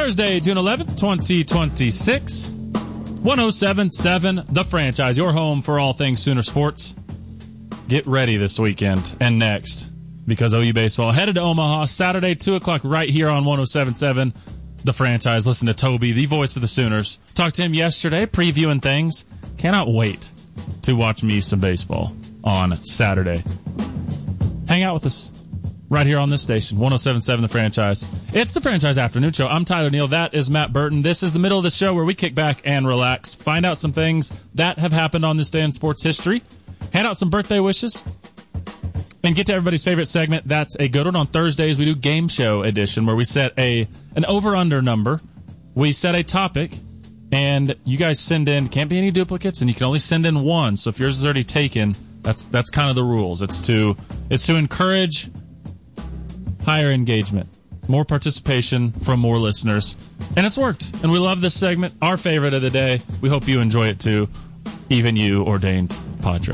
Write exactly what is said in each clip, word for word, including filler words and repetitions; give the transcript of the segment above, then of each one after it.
Thursday, June eleventh, twenty twenty-six. one oh seven point seven The Franchise, your home for all things Sooner sports. Get ready this weekend and next, because O U baseball headed to Omaha Saturday, two o'clock, right here on one oh seven point seven The Franchise. Listen to Toby, the voice of the Sooners. Talked to him yesterday, previewing things. Cannot wait to watch me some baseball on Saturday. Hang out with us right here on this station, one oh seven point seven The Franchise. It's the Franchise Afternoon Show. I'm Tyler Neal. That is Matt Burton. This is the middle of the show where we kick back and relax, find out some things that have happened on this day in sports history, hand out some birthday wishes, and get to everybody's favorite segment. That's a good one. On Thursdays, we do Game Show Edition, where we set a an over-under number. We set a topic, and you guys send in, can't be any duplicates, and you can only send in one. So if yours is already taken, that's that's kind of the rules. It's to it's to encourage higher engagement, more participation from more listeners, and it's worked. And we love this segment, our favorite of the day. We hope you enjoy it too, even you, ordained Padre.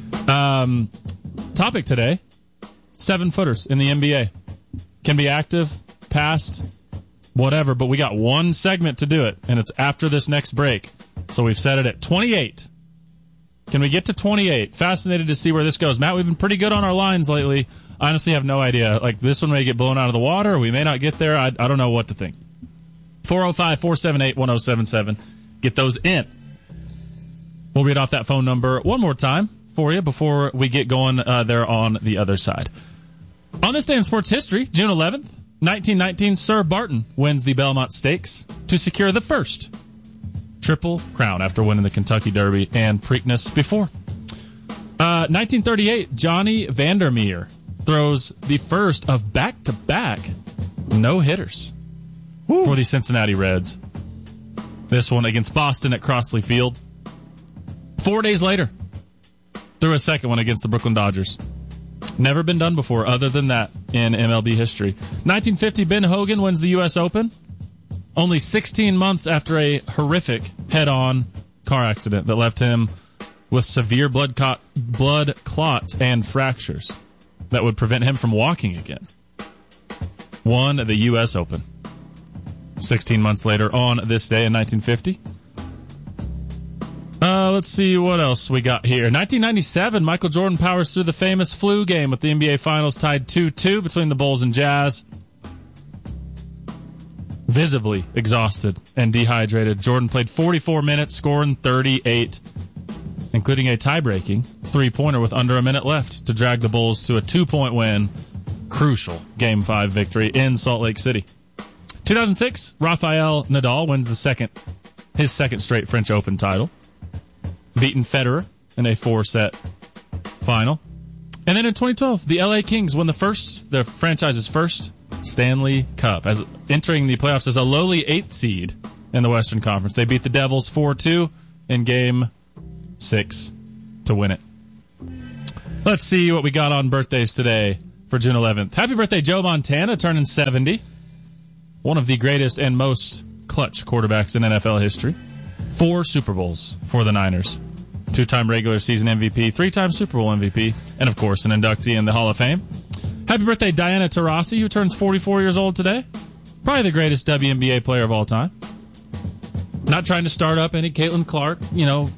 Um, topic today: seven footers in the N B A. Can be active, past, whatever, but we got one segment to do it, and it's after this next break. So we've set it at twenty-eight. Can we get to twenty-eight? Fascinated to see where this goes. Matt, we've been pretty good on our lines lately. I honestly have no idea. Like, this one may get blown out of the water, or we may not get there. I, I don't know what to think. four oh five, four seven eight, one oh seven seven. Get those in. We'll read off that phone number one more time for you before we get going uh, there on the other side. On this day in sports history, June eleventh, nineteen nineteen, Sir Barton wins the Belmont Stakes to secure the first Triple Crown after winning the Kentucky Derby and Preakness before. Uh, nineteen thirty-eight, Johnny Vandermeer throws the first of back-to-back no-hitters Woo. for the Cincinnati Reds. This one against Boston at Crossley Field. Four days later, threw a second one against the Brooklyn Dodgers. Never been done before other than that in M L B history. nineteen fifty, Ben Hogan wins the U S Open. Only sixteen months after a horrific head-on car accident that left him with severe blood, co- blood clots and fractures that would prevent him from walking again. Won the U S Open. sixteen months later on this day in nineteen fifty. Uh, let's see what else we got here. nineteen ninety-seven, Michael Jordan powers through the famous flu game with the N B A Finals tied two two between the Bulls and Jazz. Visibly exhausted and dehydrated, Jordan played forty-four minutes, scoring thirty-eight, including a tie-breaking three-pointer with under a minute left to drag the Bulls to a two-point win. Crucial Game five victory in Salt Lake City. two thousand six, Rafael Nadal wins the second, his second straight French Open title, beating Federer in a four-set final. And then in twenty twelve, the L A Kings won the first, the franchise's first Stanley Cup, as entering the playoffs as a lowly eighth seed in the Western Conference. They beat the Devils four two in Game six to win it. Let's see what we got on birthdays today for June eleventh. Happy birthday, Joe Montana, turning seventy. One of the greatest and most clutch quarterbacks in N F L history. Four Super Bowls for the Niners. Two-time regular season M V P, three-time Super Bowl M V P, and, of course, an inductee in the Hall of Fame. Happy birthday, Diana Taurasi, who turns forty-four years old today. Probably the greatest W N B A player of all time. Not trying to start up any Caitlin Clark, you know,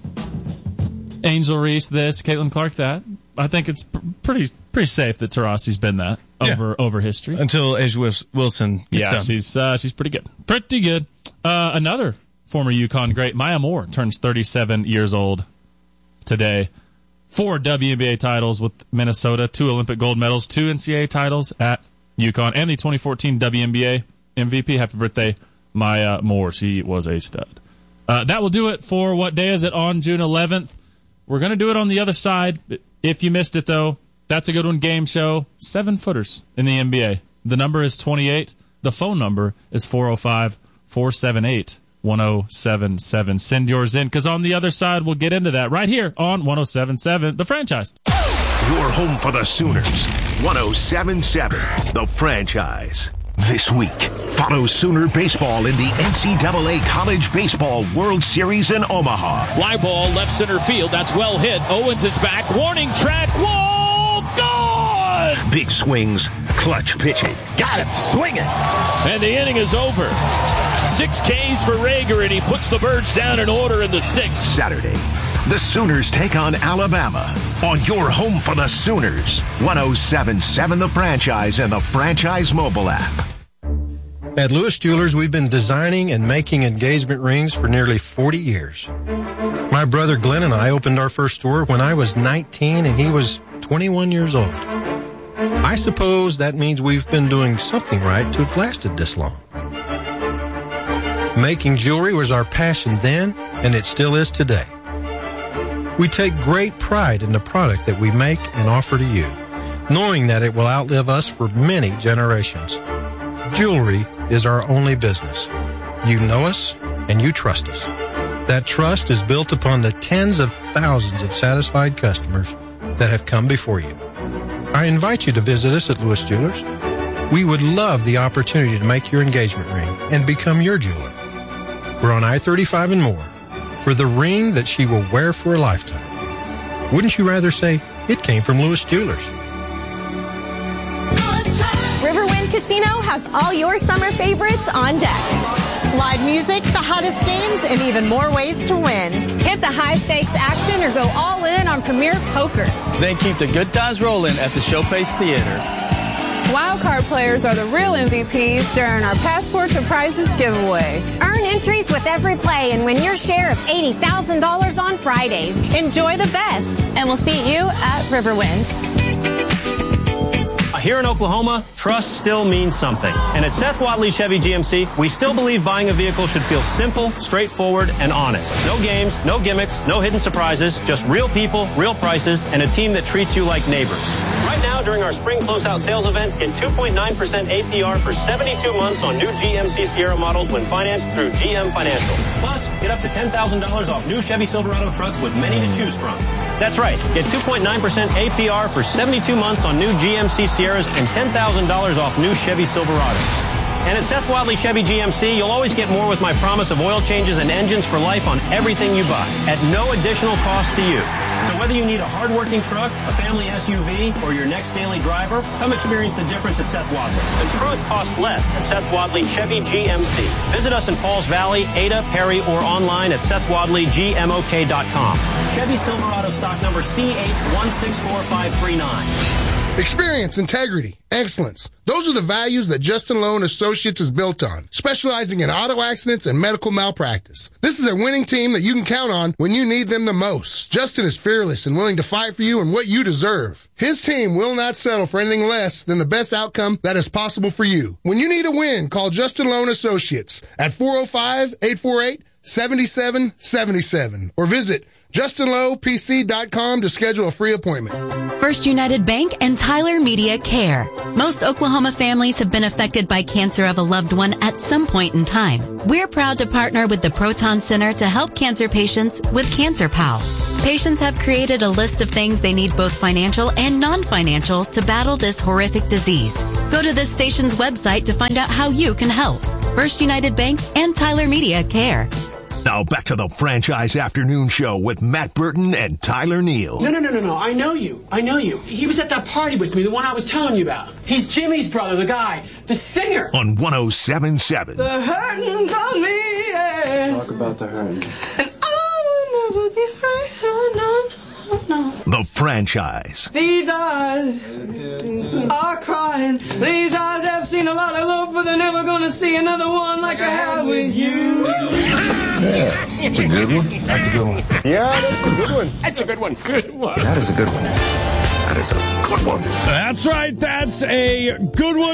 Angel Reese this, Caitlin Clark that. I think it's pr- pretty pretty safe that Taurasi's been that over yeah. over history. Until A'ja Wilson gets yeah, done. she's, uh, she's pretty good. Pretty good. Uh, another former UConn great, Maya Moore, turns thirty-seven years old today. Four W N B A titles with Minnesota, two Olympic gold medals, two N C double A titles at UConn, and the twenty fourteen W N B A M V P. Happy birthday, Maya Moore. She was a stud. Uh, that will do it for What Day Is It on June eleventh. We're going to do it on the other side. If you missed it, though, that's a good one. Game show, seven footers in the N B A. The number is twenty-eight. The phone number is four oh five, four seven eight, one oh seven seven. Send yours in, because on the other side, we'll get into that right here on one oh seven point seven The Franchise. Your home for the Sooners, one oh seven point seven The Franchise. This week, follow Sooner baseball in the N C double A College Baseball World Series in Omaha. Fly ball left center field. That's well hit. Owens is back. Warning track. Wall gone! Big swings, clutch pitching. Got it. Swing it. And the inning is over. Six Ks for Rager, and he puts the Birds down in order in the sixth. Saturday, the Sooners take on Alabama on your home for the Sooners. one oh seven point seven The Franchise and the Franchise mobile app. At Lewis Jewelers, we've been designing and making engagement rings for nearly forty years. My brother Glenn and I opened our first store when I was nineteen and he was twenty-one years old. I suppose that means we've been doing something right to have lasted this long. Making jewelry was our passion then, and it still is today. We take great pride in the product that we make and offer to you, knowing that it will outlive us for many generations. Jewelry is our only business. You know us, and you trust us. That trust is built upon the tens of thousands of satisfied customers that have come before you. I invite you to visit us at Lewis Jewelers. We would love the opportunity to make your engagement ring and become your jeweler. We're on I thirty-five and more for the ring that she will wear for a lifetime. Wouldn't you rather say it came from Lewis Jewelers? Riverwind Casino has all your summer favorites on deck. Live music, the hottest games, and even more ways to win. Hit the high-stakes action or go all in on Premier Poker. Then keep the good times rolling at the Showpace Theater. Wildcard players are the real M V Ps during our Passport to Prizes giveaway. Earn entries with every play and win your share of eighty thousand dollars on Fridays. Enjoy the best, and we'll see you at Riverwind. Here in Oklahoma, trust still means something. And at Seth Wadley Chevy G M C, we still believe buying a vehicle should feel simple, straightforward, and honest. No games, no gimmicks, no hidden surprises, just real people, real prices, and a team that treats you like neighbors. Right now, during our spring closeout sales event, get two point nine percent A P R for seventy-two months on new G M C Sierra models when financed through G M Financial. Plus, get up to ten thousand dollars off new Chevy Silverado trucks with many to choose from. That's right. Get two point nine percent A P R for seventy-two months on new G M C Sierras and ten thousand dollars off new Chevy Silverados. And at Seth Wadley Chevy G M C, you'll always get more with my promise of oil changes and engines for life on everything you buy at no additional cost to you. So whether you need a hard-working truck, a family S U V, or your next daily driver, come experience the difference at Seth Wadley. The truth costs less at Seth Wadley Chevy G M C. Visit us in Pauls Valley, Ada, Perry, or online at seth wadley g m o k dot com. Chevy Silverado stock number C H one six four five three nine. Experience, integrity, excellence. Those are the values that Justin Lowe and Associates is built on, specializing in auto accidents and medical malpractice. This is a winning team that you can count on when you need them the most. Justin is fearless and willing to fight for you and what you deserve. His team will not settle for anything less than the best outcome that is possible for you. When you need a win, call Justin Lowe and Associates at four oh five, eight four eight, seven seven seven seven or visit justin lowe p c dot com to schedule a free appointment. First United Bank and Tyler Media Care. Most Oklahoma families have been affected by cancer of a loved one at some point in time. We're proud to partner with the Proton Center to help cancer patients with Cancer Pals. Patients have created a list of things they need, both financial and non-financial, to battle this horrific disease. Go to this station's website to find out how you can help. First United Bank and Tyler Media Care. Now back to the Franchise Afternoon Show with Matt Burton and Tyler Neal. No, no, no, no, no. I know you. I know you. He was at that party with me, the one I was telling you about. He's Jimmy's brother, the guy, the singer. On one oh seven point seven. The hurting's on me, yeah. Talk about the hurting. And I will never be afraid. Oh, no, no, no. The Franchise. These eyes are crying. These eyes have seen a lot of love, but they're never gonna see another one like I have with you. Yeah, that's a good one. That's a good one. Yeah, that's a good one. That's a good one. Good one. That is a good one. That is a good one. That's right. That's a good one.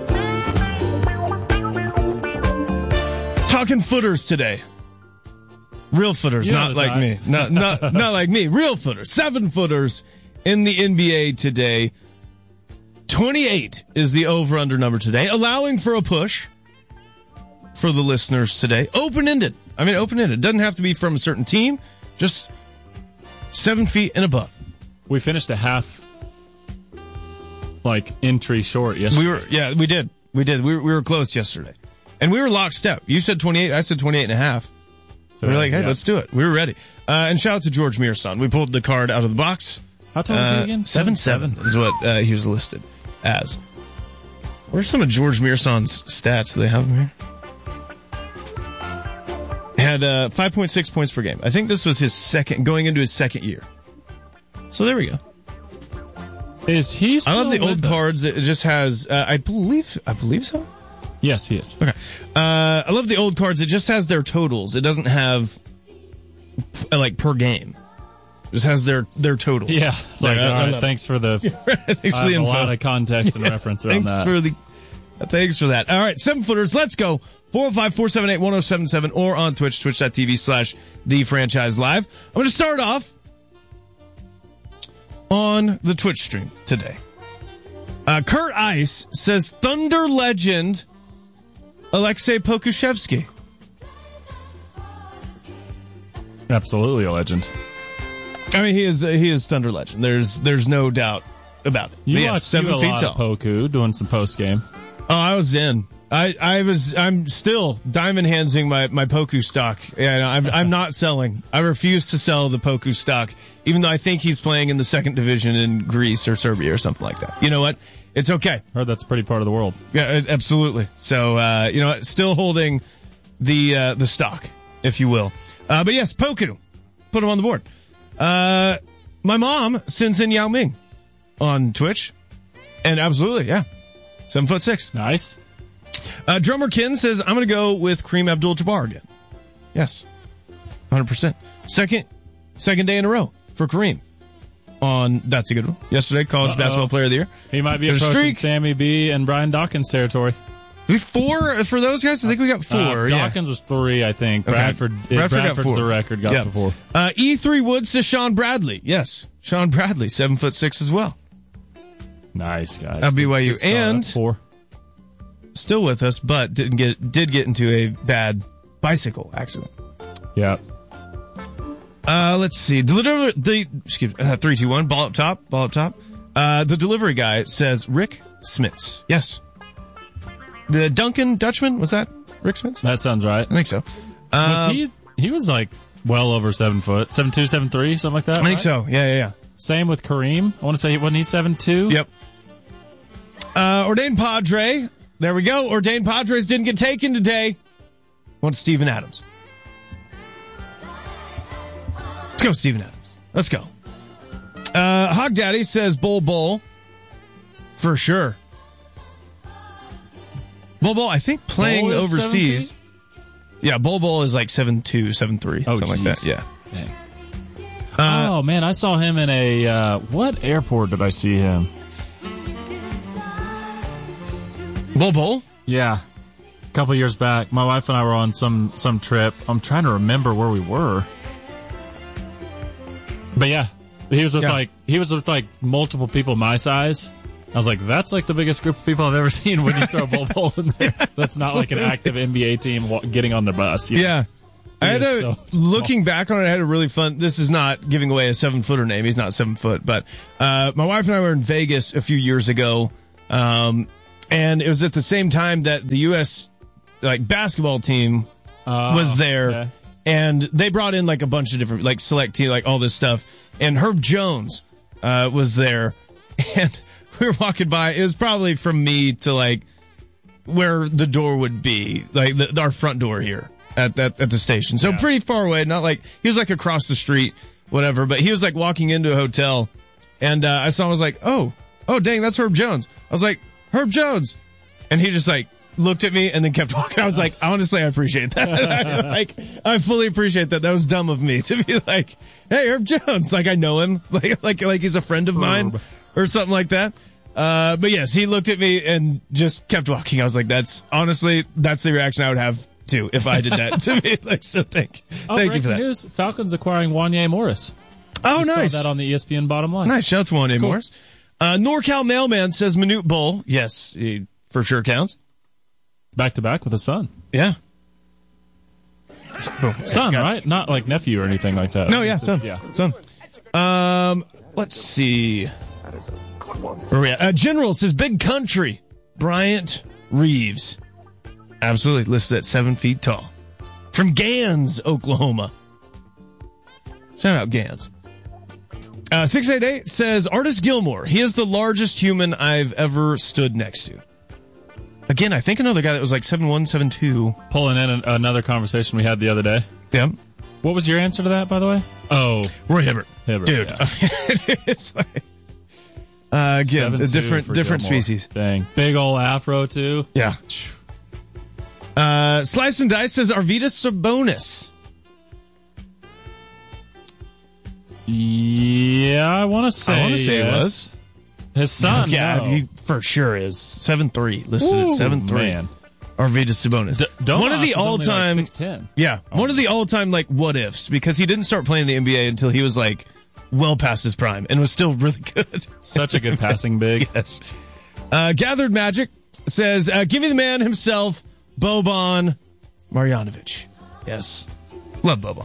Talking footers today. Real footers, You know not the like time. me. Not, not, not like me. Real footers. Seven footers in the N B A today. twenty-eight is the over-under number today, allowing for a push for the listeners today. Open-ended. I mean, open-ended. Doesn't have to be from a certain team. Just seven feet and above. We finished a half, like, entry short yesterday. We were, yeah, we did. We did. We were, we were close yesterday. And we were lockstep. You said twenty-eight. I said twenty-eight and a half. So we were like, hey, yeah. let's do it. We were ready. Uh, and shout out to George Mearson. We pulled the card out of the box. How tall is he Uh, again? Seven seven is what uh, he was listed as. Where's some of George Mearson's stats? Do they have them here? Had uh, five point six points per game. I think this was his second, going into his second year. So there we go. Is he still I love the with old us? cards. It just has, uh, I believe, I believe so. Yes, he is. Okay. Uh, I love the old cards. It just has their totals. It doesn't have uh, like per game. It just has their their totals. Yeah. It's like, I- all I right, love thanks for the, it. Thanks I for the have info. a lot of context and Yeah, reference around thanks that. for the uh, thanks for that. All right, seven footers. Let's go. four oh five, four seven eight, one oh seven seven or on Twitch, twitch.tv slash the franchise live. I'm going to start off on the Twitch stream today. Uh, Kurt Ice says Thunder legend Alexei Pokushevsky. Absolutely a legend. I mean, he is he is Thunder legend. There's there's no doubt about it. You But yes, watched seven you a feet lot tall. of Poku doing some post game. Oh, I was in. I, I was. I'm still diamond handsing my my Poku stock. Yeah, I'm I'm not selling. I refuse to sell the Poku stock, even though I think he's playing in the second division in Greece or Serbia or something like that. You know what? It's okay. Heard that's a pretty part of the world. Yeah, it- absolutely. So uh, you know, still holding the uh, the stock, if you will. Uh, but yes, Poku, put him on the board. Uh, my mom sends in Yao Ming on Twitch, and absolutely, yeah, seven foot six, nice. Uh, Drummer Ken says, I'm going to go with Kareem Abdul-Jabbar again. Yes. one hundred percent. Second, second day in a row for Kareem on, that's a good one. Yesterday, college Uh-oh. basketball player of the year. He might be There's a approaching streak. Sammy B and Brian Dawkins territory. We four for those guys? I think we got four. Uh, yeah. Dawkins was three, I think. Okay. Bradford, Bradford got Bradford's four. the record, got Yeah. to four. Uh, E three Woods says Sean Bradley. Yes. Sean Bradley, seven foot six as well. Nice, guys. At B Y U. Good start. And That's four. still with us, but didn't get did get into a bad bicycle accident. Yeah. Uh, let's see. Deliver the excuse me, uh, three, two, one. Ball up top. Ball up top. Uh, the delivery guy says Rick Smits. Yes. The Duncan Dutchman, was that Rick Smits? That sounds right. I think so. Was Um, he? He was like well over seven foot, seven two, seven three, something like that. I think right? so. Yeah, yeah, yeah. Same with Kareem. I want to say wasn't he seven two? Yep. Uh, Ordained Padre. There we go. Ordained Padres didn't get taken today. What's Steven Adams? Let's go, Steven Adams. Let's go. Uh, Hog Daddy says Bull Bull. For sure. Bull Bull, I think playing Bull is overseas. seven Yeah, Bull Bull is like seven two, seven three, Oh, something like geez. that. Yeah. Dang. Uh, oh man, I saw him in a uh, what airport did I see him? Bull Bull? Yeah, a couple years back. My wife and I were on some some trip. I'm trying to remember where we were, but yeah, he was with Yeah. like he was with like multiple people my size. I was like, that's like the biggest group of people I've ever seen when you throw a Bull Bull in there. That's not like an active N B A team wa- getting on their bus. you know? Yeah. I He had is a, so looking back on it, I had a really fun, this is not giving away a seven footer name. He's not seven foot, but, uh, my wife and I were in Vegas a few years ago. Um, and it was at the same time that the U S like basketball team Oh, was there. yeah. And they brought in like a bunch of different, like select team, like all this stuff. And Herb Jones, uh, was there. And we were walking by. It was probably from me to like where the door would be, like the, our front door here at at, at the station. So Yeah. pretty far away. Not like he was like across the street, whatever. But he was like walking into a hotel, and uh, I saw him. I was like, oh, oh, dang, that's Herb Jones. I was like, Herb Jones, and he just like looked at me and then kept walking. I was like, honestly, I appreciate that. I, like, I fully appreciate that. That was dumb of me to be like, hey, Herb Jones. Like I know him, like like like he's a friend of mine or something like that. Uh, but yes, he looked at me and just kept walking. I was like, that's honestly, that's the reaction I would have too if I did that to me. Like, so thank, Oh, thank you for breaking that. news: Falcons acquiring Wanye Morris. Oh, I nice. Saw that on the E S P N bottom line. Nice. Shout out to Wanye Cool. Morris. Uh, NorCal Mailman says Manute Bull. Yes, he for sure counts. Back to back with a son. Yeah. Son, Gotcha. right? Not like nephew or anything like that. No, yeah, It's son. just- Son. Um, let's see. That is a good one. Where are we at? Uh, General says Big Country. Bryant Reeves. Absolutely. Listed at seven feet tall. From Gans, Oklahoma. Shout out Gans. Uh, six eight eight says Artis Gilmore. He is the largest human I've ever stood next to. Again, I think another guy that was like seven one, seven two. Pulling in an, another conversation we had the other day. Yeah. What was your answer to that, by the way? Oh. Roy Hibbert. Hibbert, Dude. yeah. It's like, uh, again, a different different Gilmore. species. Dang. Big old afro, too. Yeah. Uh, Slice and Dice says Arvydas Sabonis. Yeah, I want to say I want to say yes. it was. His son, Yeah, no. he for sure is. seven three. Listed Ooh, at seven three. man. Arvydas Sabonis. D- Domas one of the is only like all-time, six ten. yeah, Oh. one of the all-time like what ifs because he didn't start playing the N B A until he was like well past his prime and was still really good. Such a good passing big. Yes. Uh, Gathered Magic says, uh, "Give me the man himself, Boban Marjanovic." Yes, love Boban.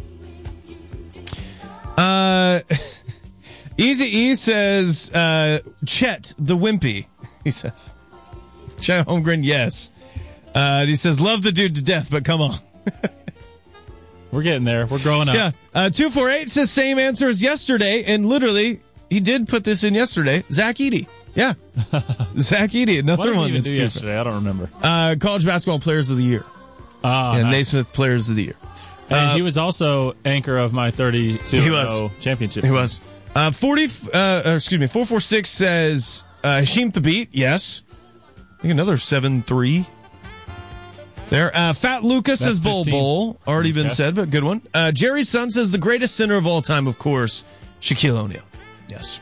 Uh, Easy E says, uh, "Chet the Wimpy." He says, "Chet Holmgren, yes." Uh, he says, "Love the dude to death, but come on." We're getting there. We're growing up. Yeah. Uh, two four eight says same answer as yesterday, and literally he did put this in yesterday. Zach Edey. Yeah. Zach Edey, another What did one we even that's do two- yesterday? I don't remember. Uh, college basketball players of the year. Ah, and nice. Naismith players of the year. And Uh, he was also anchor of my thirty-two He was. championship. He team. was. Uh, forty, uh, uh, excuse me, four four six says, uh, Hashim Thabit. Yes. I think another seven three. There. Uh, Fat Lucas That's says Bull fifteen. Bull. Already been Okay. said, but good one. Uh, Jerry's son says the greatest center of all time, of course, Shaquille O'Neal. Yes.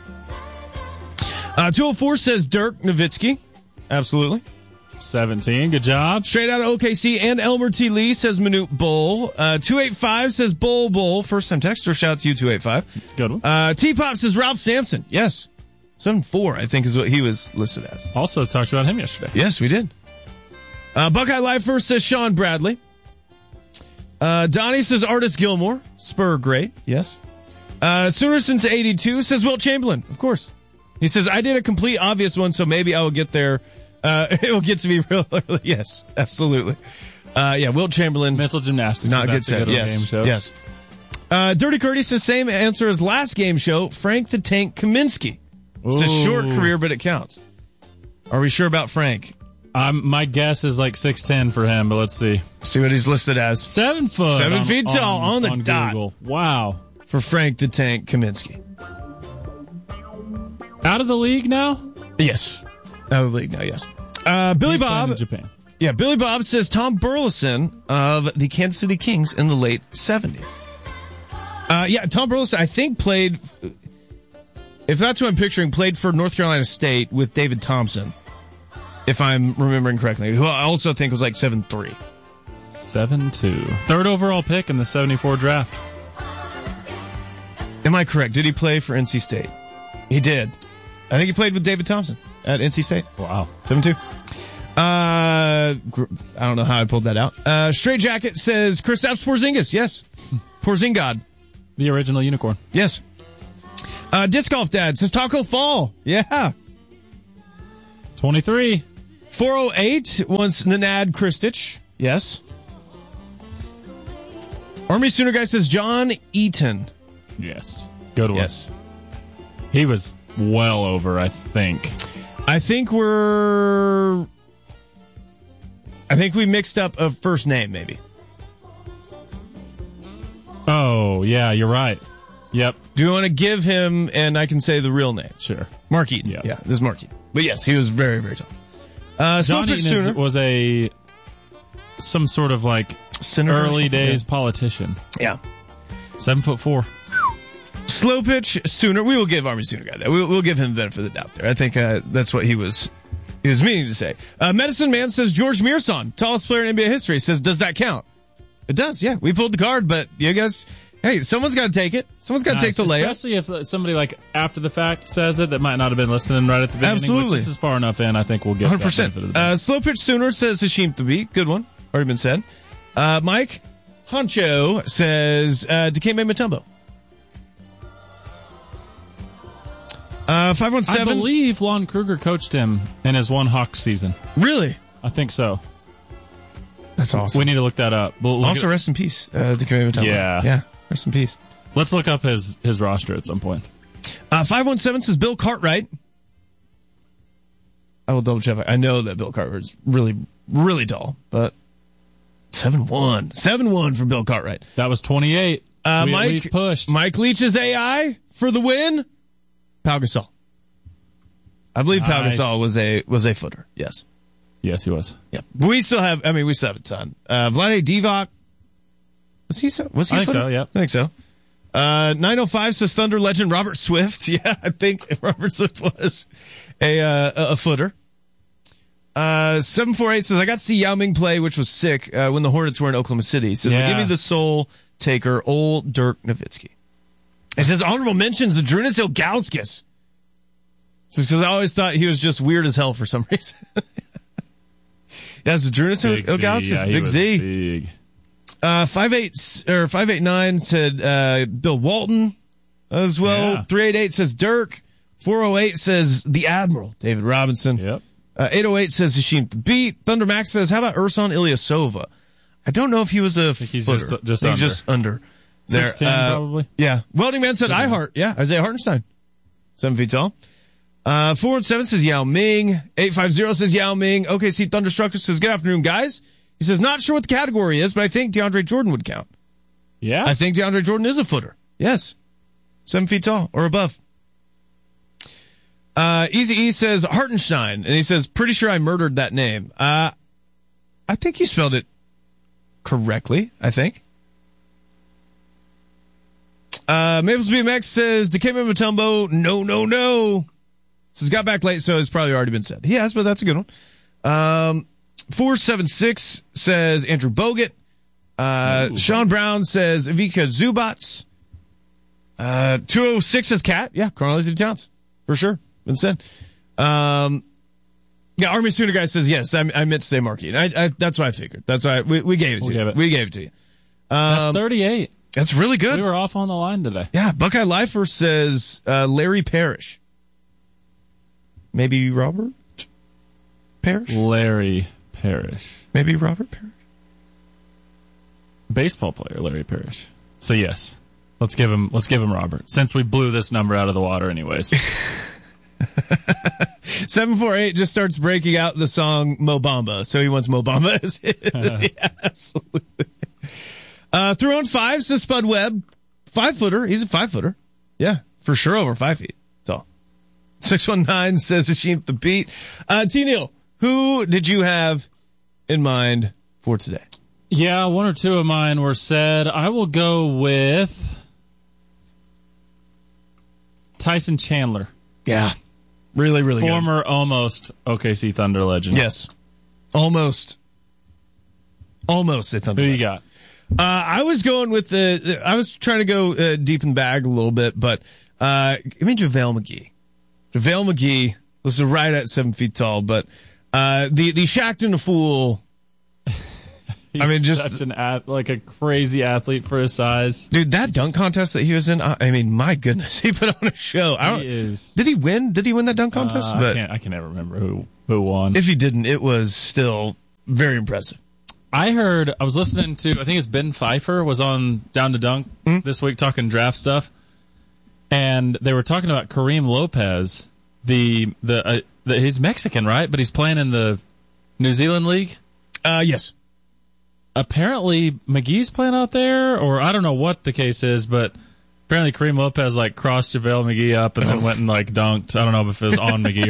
Uh, two oh four says Dirk Nowitzki. Absolutely. seventeen. Good job. Straight out of O K C and Elmer T. Lee says Manute Bull. Uh, two eighty-five says Bull Bull. First time texter. Shout out to you, two eighty-five. Good one. Uh, T-Pop says Ralph Sampson. Yes. seven four, I think, is what he was listed as. Also talked about him yesterday. Yes, we did. Uh, Buckeye Live first says Sean Bradley. Uh, Donnie says Artis Gilmore. Spur, great. Yes. Uh, Sooner since eighty-two says Wilt Chamberlain. Of course. He says, I did a complete obvious one, so maybe I will get there. Uh, it will get to me real early. Yes, absolutely. Uh, yeah, Wilt Chamberlain. Mental gymnastics. Not if good that's a set. on Yes. Game shows. Yes. Uh, Dirty Curdy says same answer as last game show. Frank the Tank Kaminsky. It's a Ooh. short career, but it counts. Are we sure about Frank? Um, my guess is like six ten for him, but let's see. See what he's listed as. Seven foot. Seven on- feet tall on, the dot Google. Wow. for Frank the Tank Kaminsky. Out of the league now? Yes. Out of the league now, yes. Uh, Billy He's playing Bob. in Japan. Yeah, Billy Bob says Tom Burleson of the Kansas City Kings in the late seventies. Uh, yeah, Tom Burleson, I think, played, if that's who I'm picturing, played for North Carolina State with David Thompson, if I'm remembering correctly, who I also think was like seven three. seven two. Third overall pick in the seventy-four draft. Am I correct? Did he play for N C State? He did. I think he played with David Thompson at N C State. Wow. seven two. Uh, gr- I don't know how I pulled that out. Uh, Straight Jacket says Kristaps Porzingis. Yes. Porzingod. The original unicorn. Yes. Uh, Disc Golf Dad says Taco Fall. Yeah. twenty-three. four oh eight wants Nenad Kristich. Yes. Army Sooner Guy says John Eaton. Yes. Good one. Yes. He was well over, I think. I think we're... I think we mixed up a first name, maybe. Oh, yeah, you're right. Yep. Do you want to give him, and I can say the real name? Sure. Mark Eaton. Yeah. Yeah, this is Mark Eaton. But yes, he was very, very tall. Uh, John Slow Eaton Pitch is, Sooner. was a some sort of like Senator or early something? days Yeah. politician. Yeah. Seven foot four. Slow Pitch Sooner. We will give Army Sooner Guy that. We'll, we'll give him the benefit of the doubt there. I think uh, that's what he was he was meaning to say. Uh, Medicine Man says George Mearson, tallest player in N B A history, says, does that count? It does, yeah. We pulled the card, but you guys, hey, someone's got to take it. Someone's got to take the layup. Especially if somebody like after the fact says it that might not have been listening right at the beginning. Absolutely. Which this is far enough in, I think we'll get one hundred percent. that benefit of the doubt. Uh, Slow Pitch Sooner says Hashim Thabit. Good one. Already been said. Uh, Mike Honcho says uh, Dikembe Mutombo. Uh, five one I seven. believe Lon Kruger coached him in his one Hawks season. Really? I think so. That's awesome. We need to look that up. We'll, we'll Also, get- rest in peace, uh, Dikembe Mutombo. Yeah. Yeah. Rest in peace. let's look up his, his roster at some point. Uh, five one seven says Bill Cartwright. I will double check. I know that Bill Cartwright is really, really tall, but seven one. seven one for Bill Cartwright. That was twenty-eight. Uh, we Mike, at least pushed. Mike Leach's A I for the win. Pau Gasol. I believe Pau Nice. Gasol was a was a footer. Yes. Yes, he was. Yeah. We still have. I mean, we still have a ton. Uh, Vlade Divac. Was he? So, was he? I a think footer? so. Yeah. I think so. Uh, nine oh five says Thunder legend Robert Swift. Yeah, I think Robert Swift was a uh, a footer. Uh, seven four eight says I got to see Yao Ming play, which was sick uh, when the Hornets were in Oklahoma City. He says, Yeah. give me the soul taker, old Dirk Nowitzki. It says honorable mentions the Drunas Ilgauskas. Because I always thought he was just weird as hell for some reason. Yes, the Drunas Big Z, Ilgauskas, yeah, he Big was Z. Big. Uh, five eight or five eight nine said uh, Bill Walton as well. Yeah. Three eight eight says Dirk. Four oh eight says the Admiral, David Robinson. Yep. Uh, eight oh eight says Hashim the Beat. Thunder Max says, how about Ursan Ilyasova? I don't know if he was a think he's footer. just- just I think under. just under. There. six ten Uh, probably. Yeah. Welding Man said iHeart. Yeah, Isaiah Hartenstein. Seven feet tall. Uh, four and seven says Yao Ming. eight five zero says Yao Ming. O K C Thunderstrucker says, good afternoon, guys. He says, not sure what the category is, but I think DeAndre Jordan would count. Yeah. I think DeAndre Jordan is a footer. Yes. Seven feet tall or above. Uh, Easy E says Hartenstein, and he says, pretty sure I murdered that name. Uh, I think you spelled it correctly, I think. Uh, Maples B M X says, Dikembe Mutombo, no, no, no. Says, got back late, so it's probably already been said. He has, but that's a good one. Um, four seven six says Andrew Bogut. Uh, Ooh. Sean Brown says Ivica Zubats. Uh, two oh six says Cat. Yeah, Carl Anthony Towns. For sure. Been said. Um, yeah, Army Sooner guy says yes. I, I meant to say Marquis. I, I, that's what I figured. That's why we, we gave it to We'll you. give it. We gave it to you. That's Um, thirty-eight. that's really good. We were off on the line today. Yeah, Buckeye Lifer says uh, Larry Parrish. Maybe Robert Parrish? Larry Parrish. Maybe Robert Parrish? Baseball player Larry Parrish. So yes. Let's give him let's give him Robert. Since we blew this number out of the water anyways. seven four eight just starts breaking out the song Mo Bamba. So he wants Mo Bamba as his. Yeah, absolutely. Uh, through on five says Spud Webb. Five footer. He's a five footer. Yeah, for sure over five feet tall. six one nine says Hashim the Beat. Uh, T. Neal, who did you have in mind for today? Yeah, one or two of mine were said. I will go with Tyson Chandler. Yeah. Really, really good. Former almost O K C Thunder legend. Yes. Almost. Almost a Thunder Who you legend. got? Uh, I was going with the, I was trying to go uh, deep in the bag a little bit, but uh, give me JaVale McGee. JaVale McGee was right at seven feet tall, but uh, the, the Shaqtin' a Fool. He's I mean, just such an at, like a crazy athlete for his size. Dude, that dunk contest that he was in, I, I mean, my goodness, he put on a show. I don't, He is. Did he win? Did he win that dunk contest? Uh, I but can't. I can never remember who who won. if he didn't, it was still very impressive. I heard. I was listening to. I think it's Ben Pfeiffer was on Down to Dunk Mm-hmm. this week talking draft stuff, and they were talking about Kareem Lopez. The the, uh, the he's Mexican, right? But he's playing in the New Zealand League. Uh, yes. Apparently McGee's playing out there, or I don't know what the case is, but apparently Kareem Lopez like crossed JaVale McGee up and then went and like dunked. I don't know if it was on McGee